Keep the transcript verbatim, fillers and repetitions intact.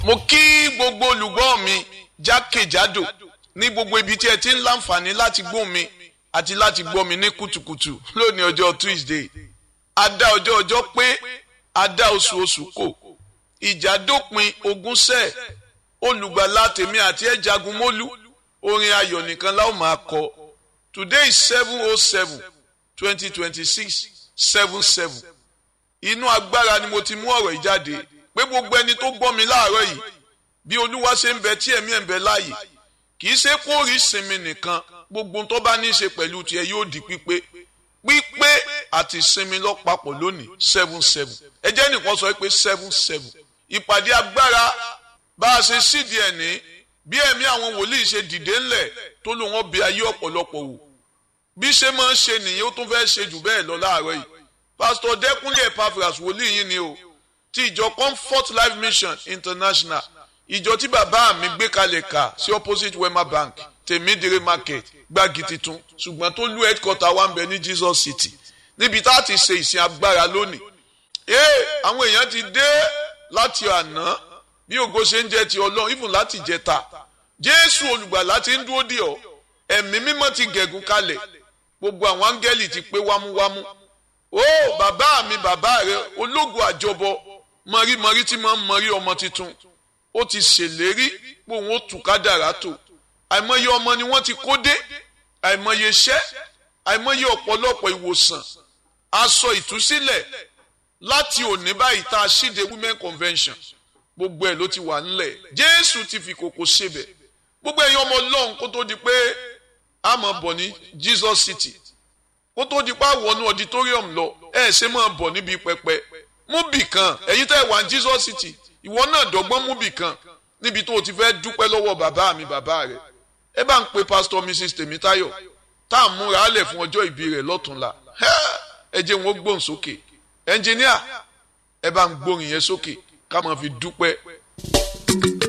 mo kí gbogbo olùgbọ́ mi jákèjádò ní gbogbo ibi tí ẹ ti ń láǹfààní láti gbọ́ mi àti láti gbọ́ mi ní kùtùkùtù lónìí ọjọ́ Tuesday. A dá ọjọ́ ọjọ́ pé a dá oṣù oṣù kò. Ìjà dópin ogún sẹ́ẹ̀. Olùgbàlà tèmi àti ẹ jagun mólú. Orin ayọ̀ nìkan la ó máa kọ. Today is seven oh seven twenty twenty-six seven seven. Inú agbára ni mo ti mú ọ̀rọ̀ ìjáde pé gbogbo ẹni tó gbọ́ mi láàárọ̀ yìí bí Olúwa ṣe ń bẹ tí ẹ̀mí ẹ̀ ń bẹ láàyè kì í ṣe kó rí ìsinmi nìkan gbogbo tó bá ní í ṣe pẹ̀lú tiẹ̀ yóò di pípé pípé àti ìsinmi lọ́pàpọ̀ lónìí seven seven ẹ jẹ́ nìkan sọ pé seven seven ìpàdé agbára bá a ṣe sídìí ẹ̀ ní bí ẹ̀mí àwọn wòlíì ṣe dìde ńlẹ̀ tó lò wọ́n bí ayé ọ̀pọ̀lọpọ̀ wò bí ṣe máa ń ṣe nìyẹn ó tún fẹ́ ṣe jù bẹ́ẹ̀ lọ láàárọ̀ yìí Pastor Dẹ́kúnlé Epaphras wòlíì yìí ni o ti ìjọ Comfort Life Mission International ìjọ tí bàbá mi gbé kalẹ̀ kà sí opposite Wema Bank Tèmídìrí Market Gbági Titun ṣùgbọ́n tó lú headquarter wa ń bẹ ní Jesus City níbi tá a ti ṣe ìsìn agbára lónìí. ee àwọn èèyàn ti dé láti àná bí ògo ṣe ń jẹ ti Ọlọ́run even láti jẹta Jésù olùgbàlà ti ń dúró dè ọ́ ẹ̀mí mímọ́ ti gẹ̀gùn kalẹ̀ gbogbo àwọn áńgẹ́lì ti pé wámúwámú ó bàbá mi bàbá rẹ ológun àjọbọ mọ̀rímọ̀rí tí máa ń mọ̀rí ọmọ tuntun ó ti ṣèlérí pé òun ó tù kádàrá tó àìmọye ọmọ ni wọ́n ti kó dé àìmọye iṣẹ́ àìmọye ọ̀pọ̀lọpọ̀ ìwòsàn aṣọ ìtúsílẹ̀ láti òní báyìí tá a ṣíde women convention gbogbo ẹ̀ ló ti wà nílẹ̀ Jésù ti fi kòkò ṣebẹ̀ gbogbo ẹ̀yin ọmọ Ọlọ́run kó tó di pé a máa bọ̀ ní Jesus City kó tó di pé a wọnú auditorium lọ ẹ̀ ṣe máa bọ̀ níbi pẹpẹ mú bì kan ẹ̀yin tẹ́ wà ní Jesus City ìwọ náà dọ́gbọ́n mú bì kan níbi tó o ti fẹ́ dúpẹ́ lọ́wọ́ bàbá mi bàbá rẹ̀ ẹ bá ń pe Pastor Missus Tèmítáyọ̀ tá à ń múra álẹ̀ fún ọjọ́ ìbí rẹ̀ lọ́túnla ẹ jẹ́ wọn gbóhùn sókè ẹnjìníà ẹ bá ń gbóhùn yẹn sókè ká máa fi dúpẹ́.